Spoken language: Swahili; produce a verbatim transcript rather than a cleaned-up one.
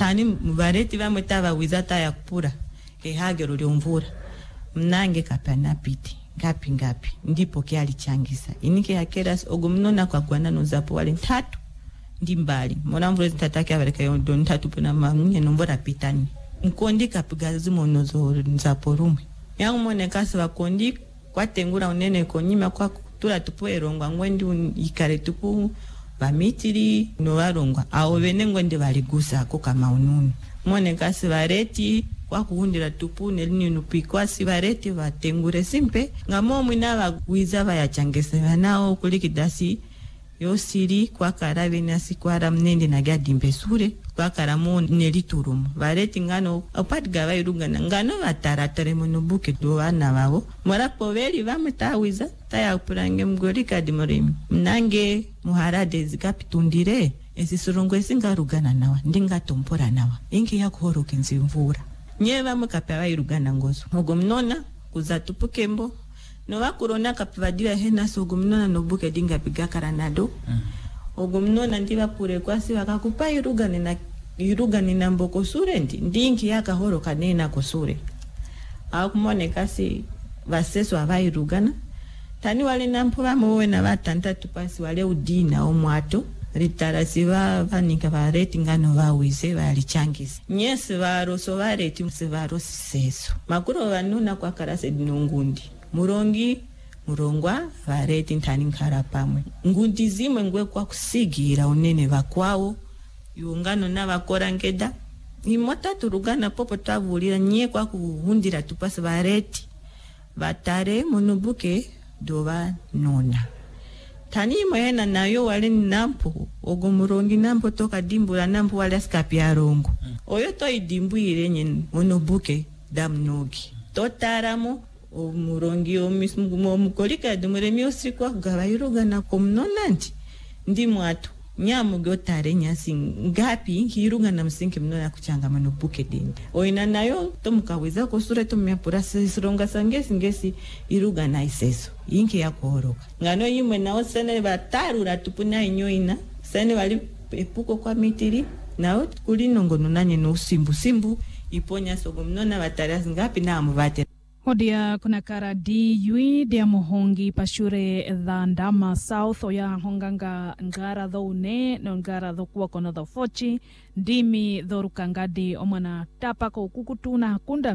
tani mubareti bamwe taba wizata ya kupura ke hagero lyomvura mnange kapana piti ngapi ngapi ndipo ke alichangisa inike yakera ogumnona kwa kwana nozapo wale ntatu ndimbali mona mvure zitatake abareka yondo ntatu puna mamnye nombora pitani nkondi kapiga zimonozo nzapo rumwe yangu mone kasi bakondi kwatengura unene konyima kwa tura tupoerongwa ngwendi ikare tupu bamitiri no warongwa aho bene ngwende baligusa ko kama ununu mone kasi bareti kwa kuhundira tupu nelini nupikwa sibareti batengure simpe ngamo mwina bagwiza bayachangese banao kulikidasi yosiri kwa karabe nasi kwa ramnende na gadimbe sure kwa karamo neliturumu bareti ngano opatga bayirugana ngano bataratare munubuke do bana babo marapo beli bamutawiza taya upurange mgori kadimorimi mnange muharade zikapitundire esisurungo esingarugana nawa ndingatompora nawa ingi yakuhoroke nzimvura nyeba mukape bayirugana ngozo ngo mnona kuzatupukembo no bakurona kapivadiwa hena sogumnona nobuke dinga piga karanado mm. ogumnona ndiba pure kwasi bakakupa irugane na irugane na mboko sure ndi ndingi yakahoro kanena kosure akumone kasi baseso abayirugana tani wale nampura mowe na batanta tupasi wale udina omwato ritarasiba banika bareti ngano bawize balichangisa nyese baroso bareti musibaro siseso makuro banuna kwa karase dinongundi murongi murongwa vareti ntani nkara pamwe ngundi zimwe ngwe kwa kusigira unene bakwawo yungano n'abakora ngeda imota turugana popo tavulira nye kwa kuhundira tupasa vareti batare munubuke doba nona tani mwena nayo wale nampo ogo murongi nampo toka dimbula nampo wale skapi arongo oyo to idimbu irenye munubuke damnogi totaramo o murongi o mismu mukolika dumuremi osiko gabayirugana komnonanti ndi mwatu nyamu gotare nyasi ngapi hirugana msinki mnona kuchanga manubuke dinde oina nayo tomukaweza ko sure tumyapura sironga sangesi ngesi irugana iseso inki yakoroka ngano yimwe nawo sene batarura tupuna inyoina sene bali epuko kwa mitiri nawo kuli nongono nanye no simbu simbu iponya sogo mnona batara ngapi na amubate Hodia kuna kara di yui dia mohongi pashure dha Ndama South oya honganga ngara dhone no ngara dhokuwa kono dhofochi ndimi dhorukangadi omana tapa ko kukutuna kunda